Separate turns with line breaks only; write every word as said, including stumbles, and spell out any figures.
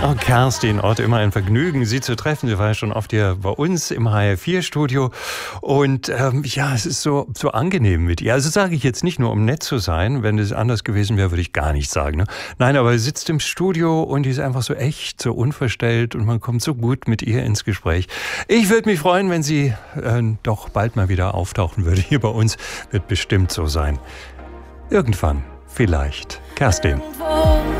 Oh, Kerstin Ott, immer ein Vergnügen, Sie zu treffen. Sie war ja schon oft hier bei uns im H R vier Studio. Und ähm, ja, es ist so, so angenehm mit ihr. Also sage ich jetzt nicht nur, um nett zu sein. Wenn es anders gewesen wäre, würde ich gar nicht sagen. Ne? Nein, aber sie sitzt im Studio und die ist einfach so echt, so unverstellt. Und man kommt so gut mit ihr ins Gespräch. Ich würde mich freuen, wenn sie äh, doch bald mal wieder auftauchen würde hier bei uns. Wird bestimmt so sein. Irgendwann, vielleicht. Kerstin.